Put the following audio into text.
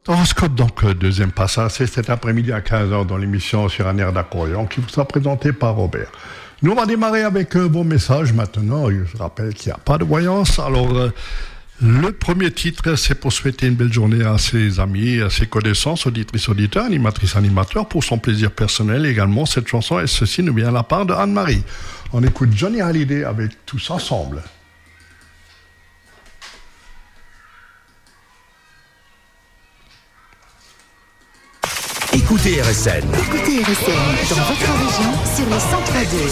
Horoscope, donc, deuxième passage, c'est cet après-midi à 15h dans l'émission sur un air d'accordéon qui vous sera présenté par Robert. Nous, on va démarrer avec vos messages maintenant. Je rappelle qu'il n'y a pas de voyance. Alors, le premier titre, c'est pour souhaiter une belle journée à ses amis, à ses connaissances, auditrices, auditeurs, animatrices, animateurs, pour son plaisir personnel également. Cette chanson, et ceci nous vient de la part de Anne-Marie. On écoute Johnny Hallyday avec Tous Ensemble. Écoutez RSN. Écoutez RSN dans votre région sur le 103.2.